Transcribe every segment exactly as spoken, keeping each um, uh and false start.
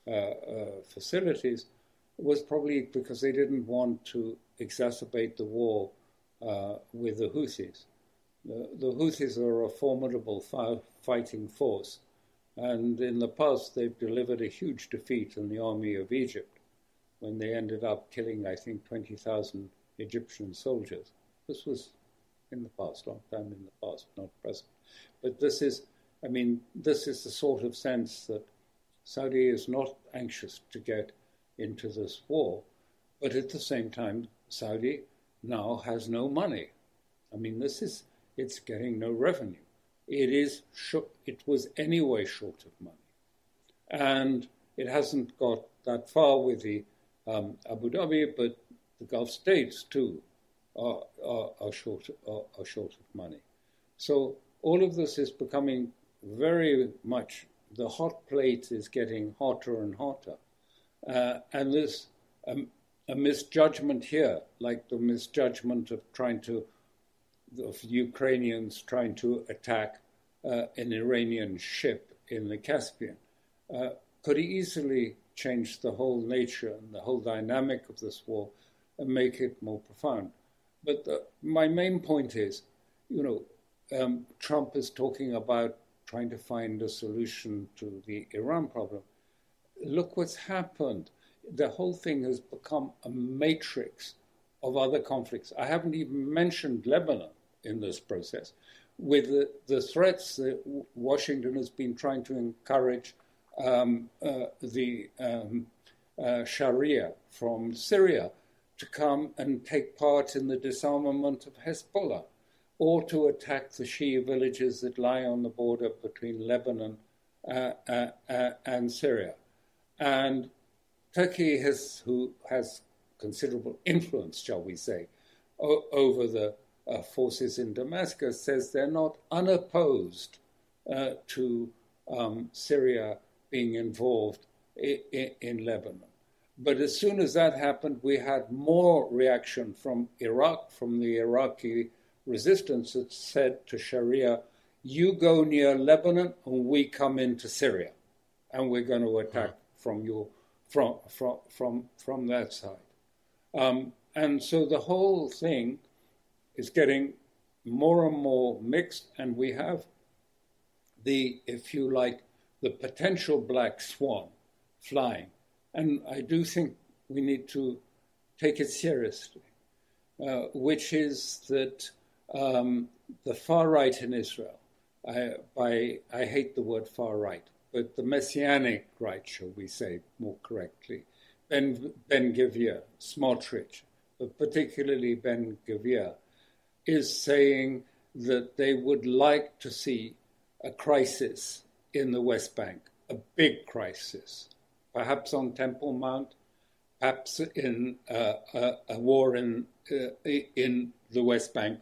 uh, uh, facilities was probably because they didn't want to exacerbate the war uh, with the Houthis. The, the Houthis are a formidable fi- fighting force, and in the past they've delivered a huge defeat in the army of Egypt when they ended up killing, I think, twenty thousand Egyptian soldiers. This was in the past, long time in the past, not present. But this is, I mean, this is the sort of sense that Saudi is not anxious to get into this war, but at the same time, Saudi now has no money. I mean, this is, it's getting no revenue. It is, it was anyway short of money. And it hasn't got that far with the um, Abu Dhabi, but the Gulf states too are, are, are, short, are, are short of money. So all of this is becoming very much, the hot plate is getting hotter and hotter. Uh, and there's um, a misjudgment here, like the misjudgment of trying to, of Ukrainians trying to attack uh, an Iranian ship in the Caspian, uh, could easily change the whole nature and the whole dynamic of this war and make it more profound. But the, my main point is, you know, um, Trump is talking about trying to find a solution to the Iran problem. Look what's happened. The whole thing has become a matrix of other conflicts. I haven't even mentioned Lebanon in this process, with the, the threats that Washington has been trying to encourage um, uh, the um, uh, Sharia from Syria to come and take part in the disarmament of Hezbollah, or to attack the Shia villages that lie on the border between Lebanon uh, uh, uh, and Syria. And Turkey, has, who has considerable influence, shall we say, o- over the uh, forces in Damascus, says they're not unopposed uh, to um, Syria being involved I- I- in Lebanon. But as soon as that happened, we had more reaction from Iraq, from the Iraqi resistance that said to Sharia, you go near Lebanon and we come into Syria, and we're going to attack from your from from from from that side. Um, and so the whole thing is getting more and more mixed, and we have the, if you like, the potential black swan flying. And I do think we need to take it seriously, uh, which is that um, the far right in Israel, I, by, I hate the word far right, but the messianic right, shall we say more correctly, Ben, Ben Gvir, Smotrich, but particularly Ben Gvir, is saying that they would like to see a crisis in the West Bank, a big crisis, perhaps on Temple Mount, perhaps in uh, a, a war in uh, in the West Bank.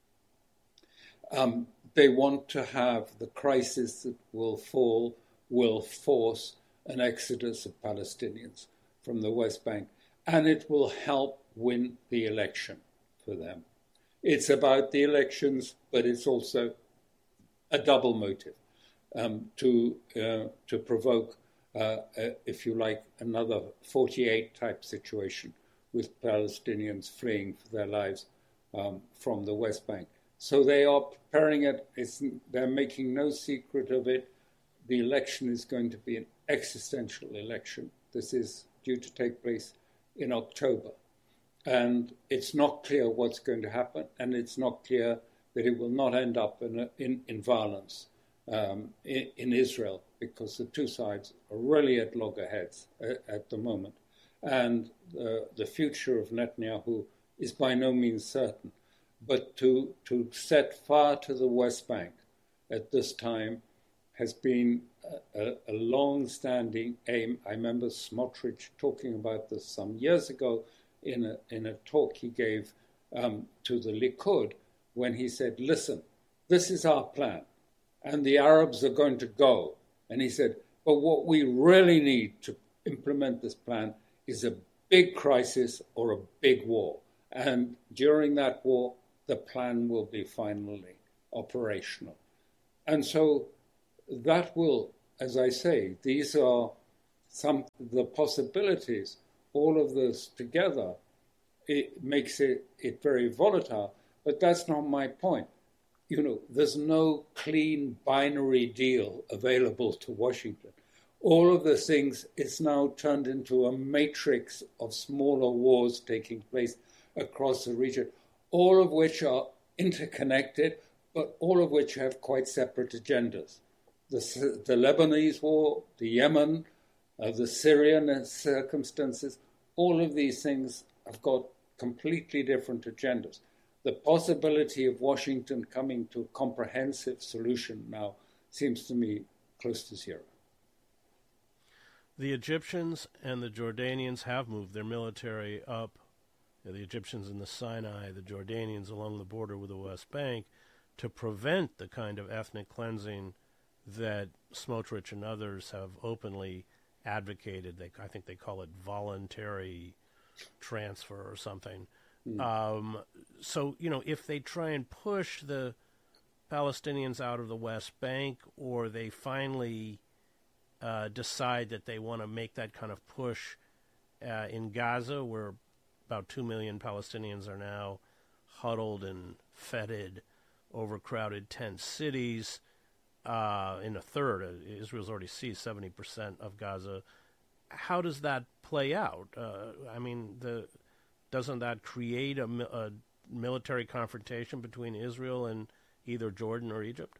Um, they want to have the crisis that will fall, will force an exodus of Palestinians from the West Bank, and it will help win the election for them. It's about the elections, but it's also a double motive um, to uh, to provoke, uh, uh, if you like, another forty-eight type situation with Palestinians fleeing for their lives um, from the West Bank. So they are preparing it. It's, they're making no secret of it. The election is going to be an existential election. This is due to take place in October. And it's not clear what's going to happen, and it's not clear that it will not end up in, a, in, in violence um, in, in Israel, because the two sides are really at loggerheads at, at the moment. And uh, the future of Netanyahu is by no means certain. But to, to set fire to the West Bank at this time has been a, a long-standing aim. I remember Smotrich talking about this some years ago in a, in a talk he gave um, to the Likud, when he said, listen, this is our plan, and the Arabs are going to go. And he said, but what we really need to implement this plan is a big crisis or a big war. And during that war, the plan will be finally operational. And so that will, as I say, these are some the possibilities, all of this together, it makes it, it very volatile. But that's not my point. You know, there's no clean binary deal available to Washington. All of the things is now turned into a matrix of smaller wars taking place across the region, all of which are interconnected, but all of which have quite separate agendas. The, the Lebanese war, the Yemen, uh, the Syrian circumstances, all of these things have got completely different agendas. The possibility of Washington coming to a comprehensive solution now seems to me close to zero. The Egyptians and the Jordanians have moved their military up, the Egyptians in the Sinai, the Jordanians along the border with the West Bank, to prevent the kind of ethnic cleansing that Smotrich and others have openly advocated. They, I think they call it voluntary transfer or something. Mm. Um, so, you know, if they try and push the Palestinians out of the West Bank, or they finally uh, decide that they want to make that kind of push uh, in Gaza, where about two million Palestinians are now huddled and fetid, overcrowded tent cities, uh, in a third, uh, Israel's already seized seventy percent of Gaza. How does that play out? Uh, I mean, the doesn't that create a, a military confrontation between Israel and either Jordan or Egypt?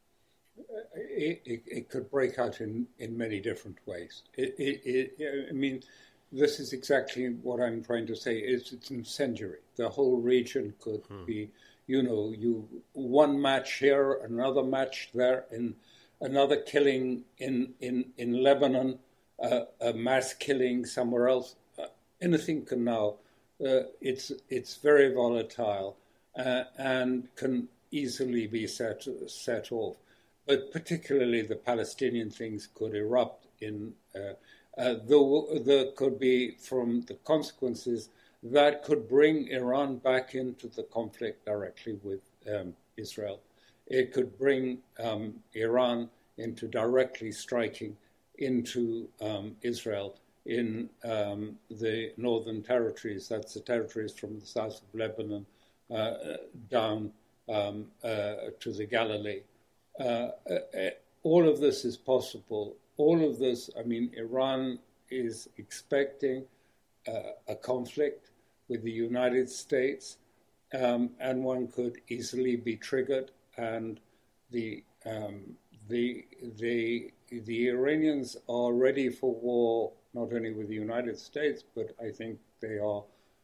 It, it, it could break out in, in many different ways. It, it, it, I mean, this is exactly what I'm trying to say. It's, it's incendiary. The whole region could hmm. be, you know, you one match here, another match there, in another killing in in in Lebanon, uh, a mass killing somewhere else. Uh, anything can now. Uh, it's it's very volatile uh, and can easily be set set off. But particularly the Palestinian things could erupt in. Uh, uh, though there could be, from the consequences, that could bring Iran back into the conflict directly with um, Israel. It could bring um, Iran into directly striking into um, Israel in um, the northern territories. That's the territories from the south of Lebanon uh, down um, uh, to the Galilee. Uh, uh, all of this is possible. All of this, I mean, Iran is expecting uh, a conflict with the United States, um, and one could easily be triggered. And the um, the the the Iranians are ready for war, not only with the United States, but I think they are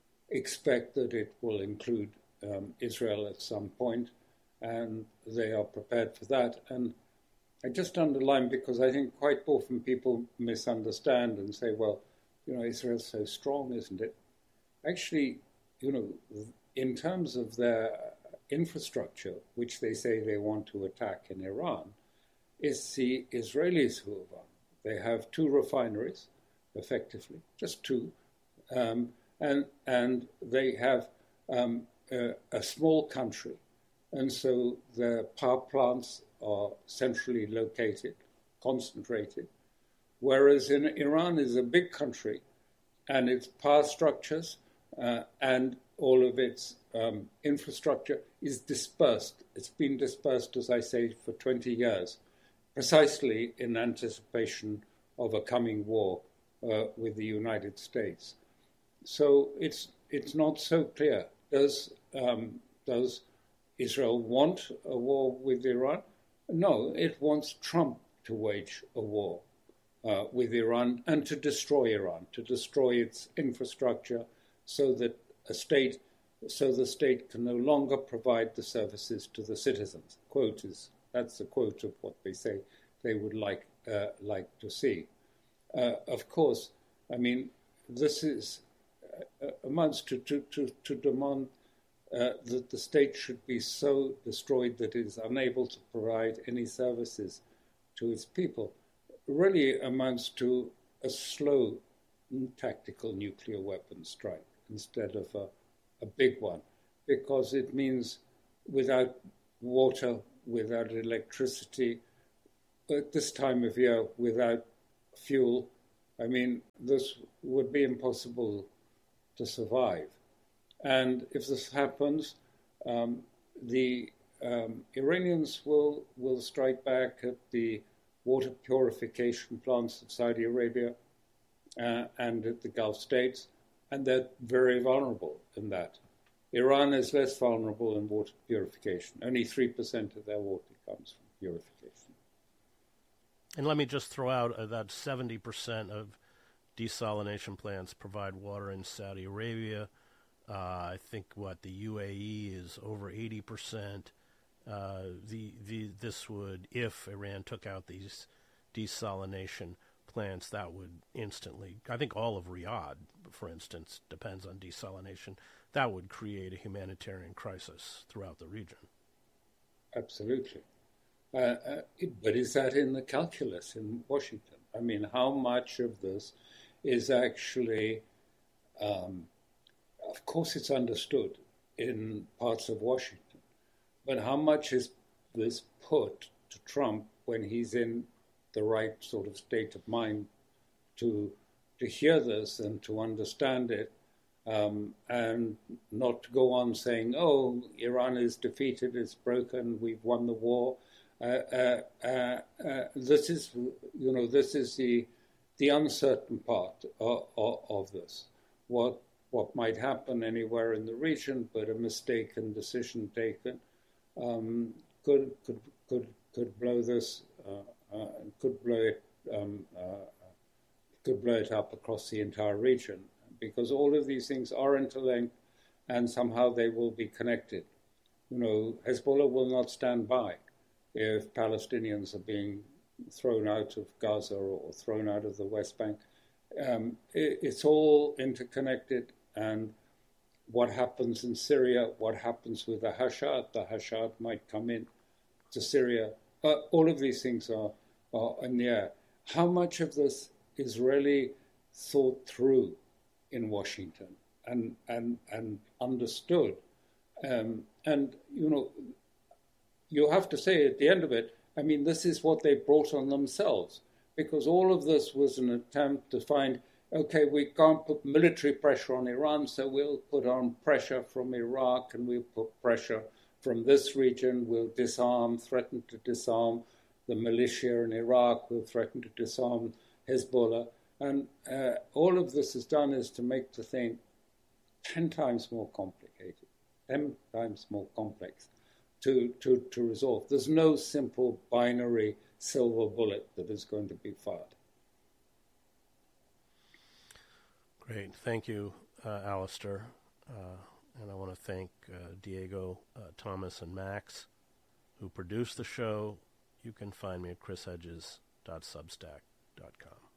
expect that it will include um, Israel at some point, and they are prepared for that. And I just underline, because I think quite often people misunderstand and say, well, you know, Israel's so strong, isn't it? Actually, you know, in terms of their infrastructure, which they say they want to attack in Iran, it's the Israelis who have won. They have two refineries, effectively, just two, um, and and they have um, a, a small country, and so their power plants are centrally located, concentrated, whereas in Iran is a big country, and its power structures uh, and all of its um, infrastructure is dispersed. It's been dispersed, as I say, for twenty years, precisely in anticipation of a coming war uh, with the United States. So it's it's not so clear. Does um, does Israel want a war with Iran? No, it wants Trump to wage a war uh, with Iran and to destroy Iran, to destroy its infrastructure, so that a state, so the state can no longer provide the services to the citizens. Quote is that's a quote of what they say they would like uh, like to see. Uh, of course, I mean this is uh, amounts to to to, to demand. Uh, that the state should be so destroyed that it is unable to provide any services to its people, really amounts to a slow tactical nuclear weapon strike instead of a, a big one, because it means without water, without electricity, at this time of year, without fuel, I mean, this would be impossible to survive. And if this happens, um, the um, Iranians will, will strike back at the water purification plants of Saudi Arabia uh, and at the Gulf states, and they're very vulnerable in that. Iran is less vulnerable in water purification. Only three percent of their water comes from purification. And let me just throw out uh, that seventy percent of desalination plants provide water in Saudi Arabia. Uh, I think, what, the U A E is over eighty percent. Uh, the, the, this would, if Iran took out these desalination plants, that would instantly, I think all of Riyadh, for instance, depends on desalination. That would create a humanitarian crisis throughout the region. Absolutely. Uh, uh, it, but is that in the calculus in Washington? I mean, how much of this is actually, um, of course it's understood in parts of Washington, but how much is this put to Trump when he's in the right sort of state of mind to to hear this and to understand it, um, and not to go on saying, oh, Iran is defeated, it's broken, we've won the war. Uh, uh, uh, uh, this is, you know, this is the the uncertain part of, of, of this. What what might happen anywhere in the region, but a mistaken decision taken um, could could could could blow this, uh, uh, could blow it, um, uh, could blow it up across the entire region, because all of these things are interlinked, and somehow they will be connected. You know, Hezbollah will not stand by if Palestinians are being thrown out of Gaza or thrown out of the West Bank. Um, it, it's all interconnected, and what happens in Syria, what happens with the Hashad, the Hashad might come in to Syria. Uh, all of these things are, are in the air. How much of this is really thought through in Washington and and, and understood? Um, and, you know, you have to say at the end of it, I mean, this is what they brought on themselves, because all of this was an attempt to find, okay, we can't put military pressure on Iran, so we'll put on pressure from Iraq, and we'll put pressure from this region. We'll disarm, threaten to disarm the militia in Iraq. We'll threaten to disarm Hezbollah. And uh, all of this is done is to make the thing ten times more complicated, ten times more complex to, to, to resolve. There's no simple binary silver bullet that is going to be fired. Great. Thank you, uh, Alistair. Uh, and I want to thank uh, Diego, uh, Thomas, and Max, who produced the show. You can find me at chris hedges dot substack dot com.